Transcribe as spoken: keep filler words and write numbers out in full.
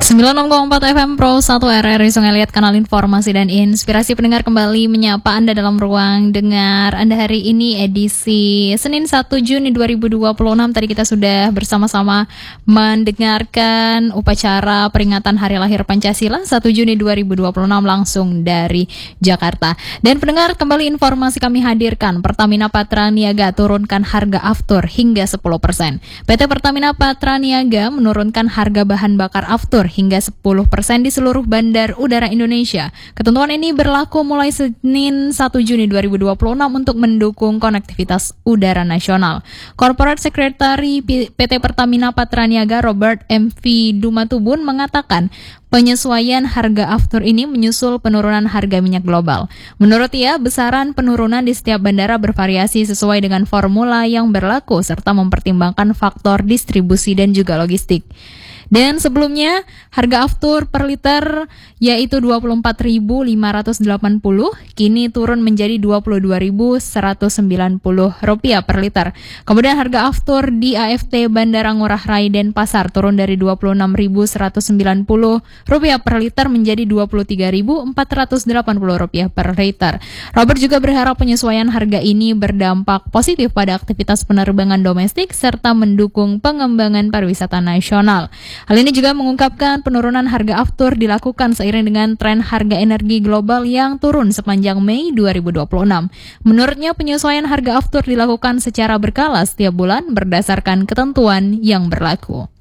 sembilan puluh enam koma empat F M Pro satu R R I Sungai Liat, kanal informasi dan inspirasi pendengar, kembali menyapa Anda dalam ruang dengar Anda hari ini edisi Senin satu Juni dua ribu dua puluh enam. Tadi kita sudah bersama-sama mendengarkan upacara peringatan Hari Lahir Pancasila satu Juni dua ribu dua puluh enam langsung dari Jakarta. Dan pendengar, kembali informasi kami hadirkan. Pertamina Patraniaga turunkan harga aftur hingga sepuluh persen. P T Pertamina Patraniaga menurunkan harga bahan bakar aftur hingga sepuluh persen di seluruh bandar udara Indonesia. Ketentuan ini berlaku mulai Senin satu Juni dua ribu dua puluh enam untuk mendukung konektivitas udara nasional. Corporate Secretary P T Pertamina Patraniaga Robert M V Dumatubun mengatakan penyesuaian harga aftur ini menyusul penurunan harga minyak global. Menurut ia, besaran penurunan di setiap bandara bervariasi sesuai dengan formula yang berlaku serta mempertimbangkan faktor distribusi dan juga logistik. Dan sebelumnya harga aftur per liter yaitu dua puluh empat ribu lima ratus delapan puluh, kini turun menjadi dua puluh dua ribu seratus sembilan puluh rupiah per liter. Kemudian harga aftur di A F T Bandara Ngurah Rai Denpasar turun dari dua puluh enam ribu seratus sembilan puluh rupiah per liter menjadi dua puluh tiga ribu empat ratus delapan puluh rupiah per liter. Robert juga berharap penyesuaian harga ini berdampak positif pada aktivitas penerbangan domestik serta mendukung pengembangan pariwisata nasional. Hal ini juga mengungkapkan penurunan harga aftur dilakukan seiring dengan tren harga energi global yang turun sepanjang Mei dua ribu dua puluh enam. Menurutnya, penyesuaian harga aftur dilakukan secara berkala setiap bulan berdasarkan ketentuan yang berlaku.